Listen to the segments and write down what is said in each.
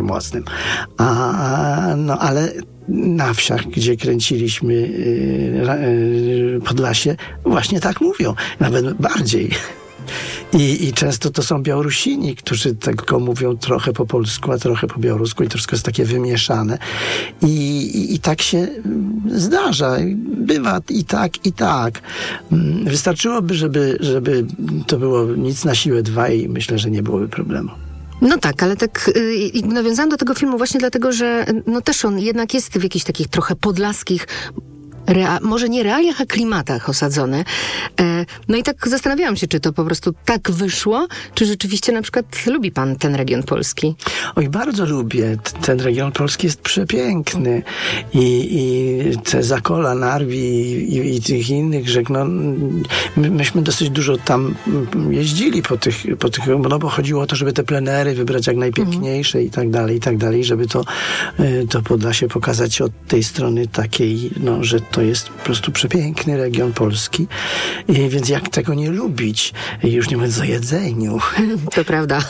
mocnym. Ale na wsiach, gdzie kręciliśmy Podlasie, właśnie tak mówią. Nawet bardziej. I często to są Białorusini, którzy tylko mówią trochę po polsku, a trochę po białorusku i to wszystko jest takie wymieszane. I tak się zdarza. Bywa i tak, i tak. Wystarczyłoby, żeby to było nic na siłę 2 i myślę, że nie byłoby problemu. No tak, ale tak nawiązałam do tego filmu właśnie dlatego, że no też on jednak jest w jakichś takich trochę podlaskich może nie realiach, a klimatach osadzone. No i tak zastanawiałam się, czy to po prostu tak wyszło, czy rzeczywiście na przykład lubi pan ten region polski? Oj, bardzo lubię. Ten region polski jest przepiękny. I te Zakola, Narwi i tych innych rzek, no myśmy dosyć dużo tam jeździli po tych, no bo chodziło o to, żeby te plenery wybrać jak najpiękniejsze i tak dalej, żeby to Podlasie pokazać od tej strony takiej, no, że to jest po prostu przepiękny region polski. Więc jak tego nie lubić? Już nie mówiąc o jedzeniu. To prawda.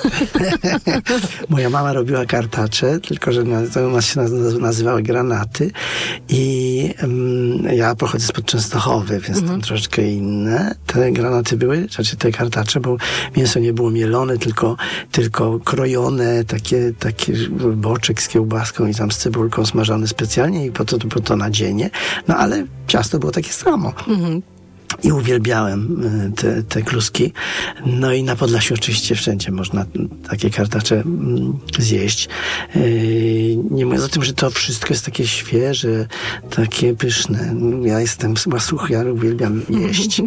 Moja mama robiła kartacze, tylko że to się nazywały granaty i ja pochodzę spod Częstochowy, więc tam troszeczkę inne. Te granaty były, znaczy te kartacze, bo mięso nie było mielone, tylko krojone, takie boczek z kiełbaską i tam z cebulką smażone specjalnie i po to nadzienie. No ale ciasto było takie samo. I uwielbiałem te kluski. No i na Podlasiu oczywiście wszędzie można takie kartacze zjeść. Nie mówiąc o tym, że to wszystko jest takie świeże, takie pyszne. Ja jestem łasuch, ja uwielbiam jeść.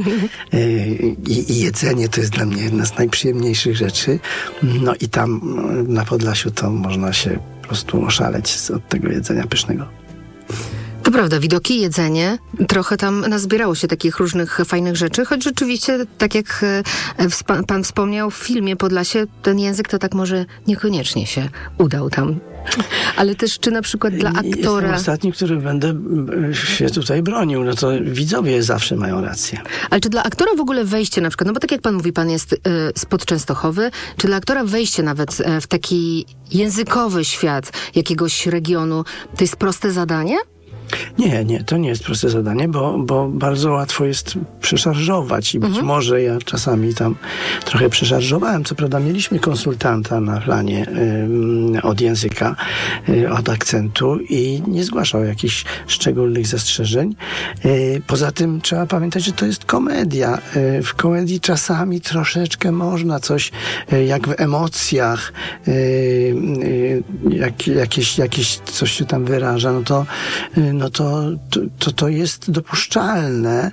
I jedzenie to jest dla mnie jedna z najprzyjemniejszych rzeczy. No i tam na Podlasiu to można się po prostu oszaleć od tego jedzenia pysznego. To prawda, widoki, jedzenie, trochę tam nazbierało się takich różnych fajnych rzeczy, choć rzeczywiście, tak jak pan wspomniał, w filmie Podlasie ten język to tak może niekoniecznie się udał tam. Ale też czy na przykład dla aktora... Jestem ostatni, który będę się tutaj bronił, no to widzowie zawsze mają rację. Ale czy dla aktora w ogóle wejście na przykład, no bo tak jak pan mówi, pan jest spod Częstochowy, czy dla aktora wejście nawet w taki językowy świat jakiegoś regionu, to jest proste zadanie? Nie, to nie jest proste zadanie, bo bardzo łatwo jest przeszarżować i być może ja czasami tam trochę przeszarżowałem. Co prawda mieliśmy konsultanta na planie od języka, od akcentu i nie zgłaszał jakichś szczególnych zastrzeżeń. Poza tym trzeba pamiętać, że to jest komedia. W komedii czasami troszeczkę można coś, jak w emocjach, jakieś coś się tam wyraża, to jest dopuszczalne.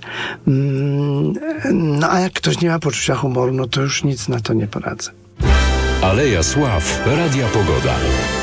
No a jak ktoś nie ma poczucia humoru, no to już nic na to nie poradzę. Aleja Sław, Radia Pogoda.